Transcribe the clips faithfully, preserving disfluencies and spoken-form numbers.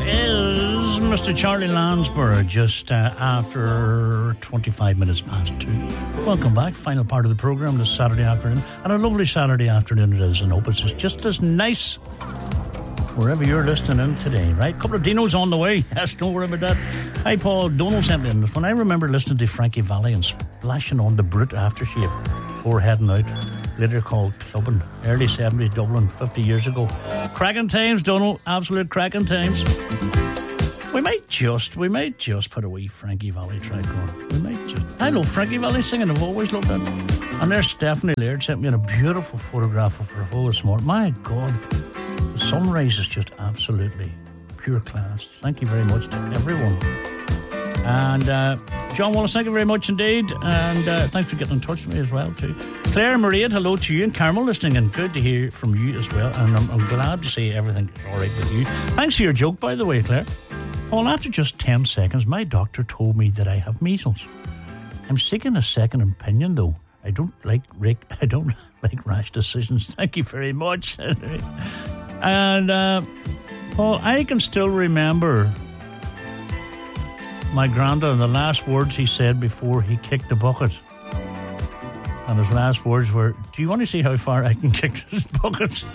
is Mister Charlie Lansborough, just uh, after twenty-five minutes past two. Welcome back, final part of the programme this Saturday afternoon. And a lovely Saturday afternoon it is, and I hope it's just as nice wherever you're listening in today, right? A couple of dinos on the way. Yes, don't worry about that. Hi, Paul. Donald sent me in. When I remember listening to Frankie Valli and splashing on the Brute aftershave before heading out, later called clubbing, early seventies Dublin, fifty years ago. Cracking times, Donald. Absolute cracking times. We might just, we might just put a wee Frankie Valli track on. We might just. I love Frankie Valli singing. I've always loved it. And there's Stephanie Laird sent me in a beautiful photograph of her photo this morning. My God. The sunrise is just absolutely pure class. Thank you very much to everyone. And uh, John Wallace, thank you very much indeed. And uh, thanks for getting in touch with me as well too. Claire Maria, hello to you. And Carmel listening, and good to hear from you as well. And I'm, I'm glad to see everything's all right with you. Thanks for your joke, by the way, Claire. Well, after just ten seconds, my doctor told me that I have measles. I'm seeking a second opinion, though. I don't like I don't like rash decisions. Thank you very much. And, uh, Paul, I can still remember my granddad, the last words he said before he kicked the bucket. And his last words were, do you want to see how far I can kick this bucket?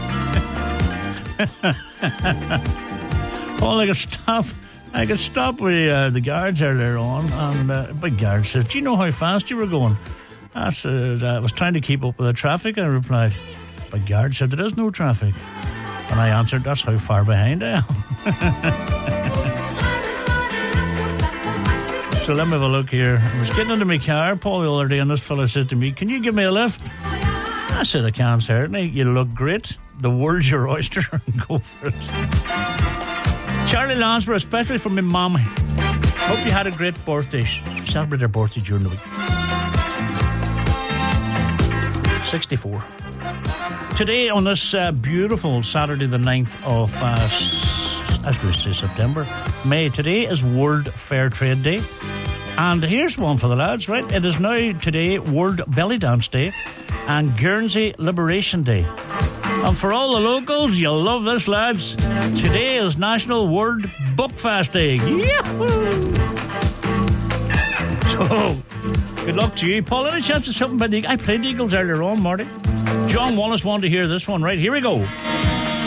Paul, I could stop. I could stop with uh, the guards earlier on, and uh, big guard said, do you know how fast you were going? I said, I was trying to keep up with the traffic, I replied. Big guard said, there is no traffic. And I answered, that's how far behind I am. So let me have a look here. I was getting into my car, Paul, the other day, and this fella said to me, can you give me a lift? I said, I can, certainly. You look great. The world's your oyster. Go for it. Charlie Lansborough, especially from my mum. Hope you had a great birthday. She celebrated her birthday during the week. sixty-four. Today, on this uh, beautiful Saturday, the ninth of uh, I was going to say September, May. Today is World Fair Trade Day. And here's one for the lads, right? It is now today World Belly Dance Day and Guernsey Liberation Day. And for all the locals, you'll love this, lads. Today is National World Buckfast Day. Yahoo! So, good luck to you. Paul, any chance of something by the... I played the Eagles earlier on, Marty. John Wallace wanted to hear this one, right? Here we go.